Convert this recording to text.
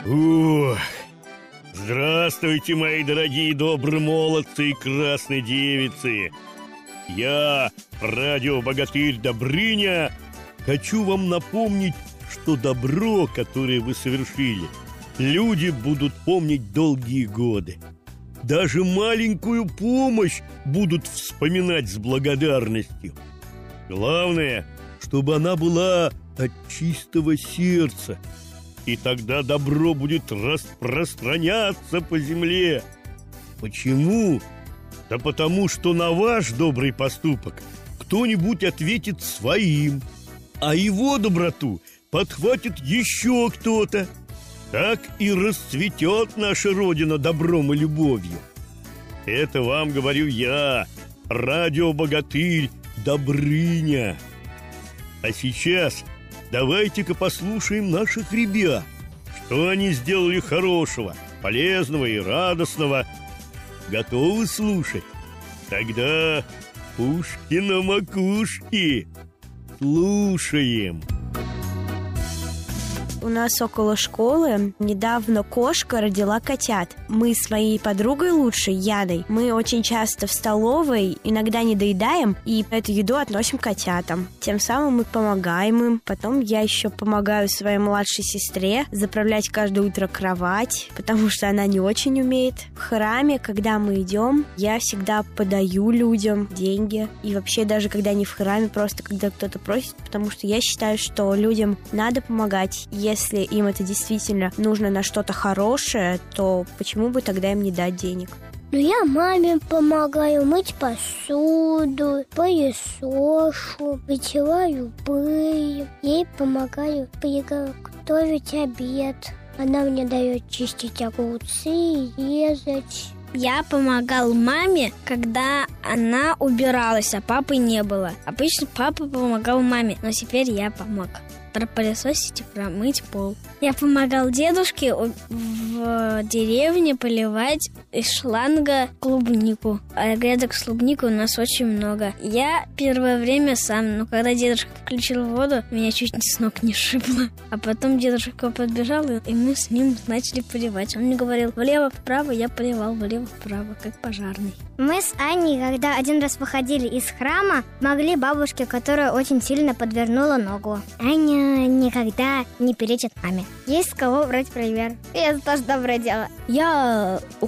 Ух! Здравствуйте, мои дорогие добрые молодцы и красные девицы! Я, радиобогатырь Добрыня, хочу вам напомнить, что добро, которое вы совершили, люди будут помнить долгие годы. Даже маленькую помощь будут вспоминать с благодарностью. Главное, чтобы она была от чистого сердца, и тогда добро будет распространяться по земле. Почему? Да потому что на ваш добрый поступок кто-нибудь ответит своим, а его доброту подхватит еще кто-то. Так и расцветет наша Родина добром и любовью. Это вам говорю я, радиобогатырь Добрыня. А сейчас давайте-ка послушаем наших ребят, что они сделали хорошего, полезного и радостного. Готовы слушать? Тогда ушки на макушке. Слушаем. У нас около школы недавно кошка родила котят. Мы с моей подругой лучшей, Яной, мы очень часто в столовой иногда не доедаем и эту еду относим котятам. Тем самым мы помогаем им. Потом я еще помогаю своей младшей сестре заправлять каждое утро кровать, потому что она не очень умеет. В храме, когда мы идем, я всегда подаю людям деньги. И вообще даже когда не в храме, просто когда кто-то просит, потому что я считаю, что людям надо помогать. Если им это действительно нужно на что-то хорошее, то почему бы тогда им не дать денег? Я маме помогаю мыть посуду, пылесошу, вытираю пыль. Ей помогаю приготовить обед. Она мне дает чистить огурцы, резать. Я помогал маме, когда она убиралась, а папы не было. Обычно папа помогал маме, но теперь я помог пропылесосить и промыть пол. Я помогал дедушке в деревне поливать из шланга клубнику. А грядок с клубникой у нас очень много. Я первое время сам, но когда дедушка включил воду, меня чуть с ног не шибло. А потом дедушка подбежал, и мы с ним начали поливать. Он мне говорил: влево-вправо, я поливал влево-вправо, как пожарный. Мы с Аней, когда один раз выходили из храма, помогли бабушке, которая очень сильно подвернула ногу. Аня никогда не перечит маме. Есть с кого брать пример. И это тоже доброе дело. Я